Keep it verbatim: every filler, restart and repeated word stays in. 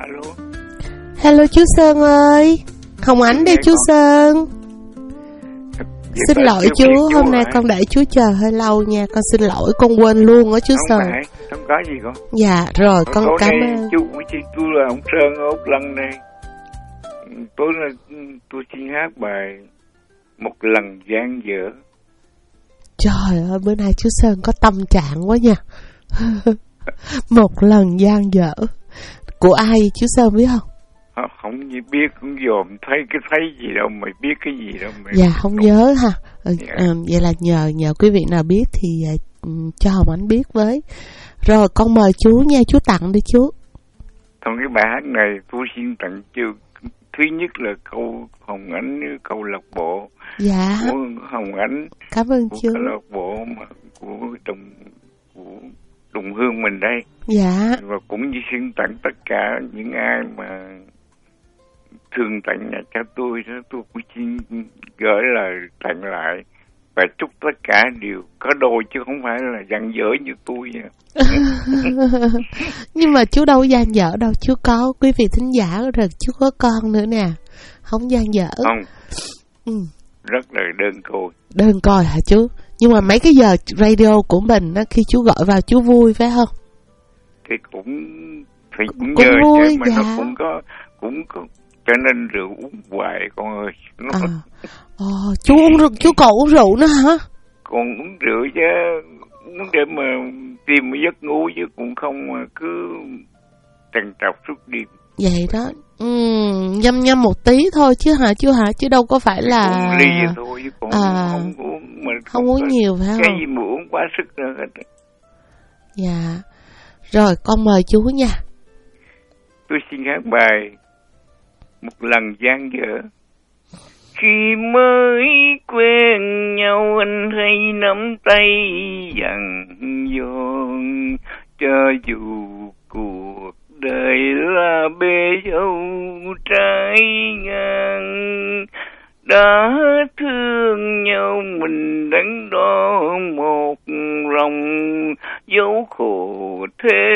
Alo. Hello chú Sơn ơi. Hồng Ánh đây chú con... Sơn. Vậy xin lỗi chú, chú, hôm nay hả? Con để chú chờ hơi lâu nha. Con xin lỗi, con quên luôn á chú không Sơn. Phải, không có gì con. Dạ rồi, con cảm ơn. Chú tôi là ông Sơn ở Úc Lân đây. Tôi là tôi xin hát bài Một Lần Gian Dở. Trời ơi, bữa nay chú Sơn có tâm trạng quá nha. Một lần gian dở. Của ai chú Sơn biết không? Không, không gì biết, cũng dòm thấy cái thấy gì đâu mà biết cái gì đâu mà. Dạ không, không nhớ ha. Ừ, dạ. à, vậy là nhờ nhờ quý vị nào biết thì uh, cho Hồng Ánh biết với. Rồi con mời chú nha, chú tặng đi chú. Trong cái bài hát này tôi xin tặng chương. Thứ nhất là câu Hồng Ánh, câu lạc bộ. Dạ. Của Hồng Ánh. Cảm ơn của chú. Câu lạc bộ mà của đồng của đồng hương mình đây. Dạ. Và cũng như xin tặng tất cả những ai mà thường tặng nhà cho tôi đó, tôi cũng xin gửi lời tặng lại và chúc tất cả đều có đôi chứ không phải là dang dở như tôi nha. Nhưng mà chú đâu dang dở đâu, chú có quý vị thính giả rồi, chú có con nữa nè, không dang dở. Không. Ừ. Rất là đơn côi. Đơn côi hả chú? Nhưng mà mấy cái giờ radio của mình á, khi chú gọi vào chú vui phải không? Thì cũng thì cũng, cũng nhờ vui, chứ mà dạ. nó cũng có cũng có, cho nên rượu uống hoài con ơi. Nó... À. Ờ, chú uống rượu, chú còn uống rượu nữa hả? Còn uống rượu chứ, uống để mà tìm một giấc ngủ chứ cũng không cứ trằn trọc suốt đêm. Vậy đó. Ừ, nhâm nhâm một tí thôi chứ hả chú hả, chứ đâu có phải là uống ly vậy thôi chứ còn à, không uống mà không, không uống nhiều phải không? Cái gì mà uống quá sức nữa hết. Dạ. Rồi con mời chú nha. Tôi xin hát bài Một Lần Gian Dở. Khi mới quen nhau anh hay nắm tay dặn dò, cho dù cuộc đời là bể dâu trái ngang, đã thương nhau mình đắn đo một lòng dấu khổ thế.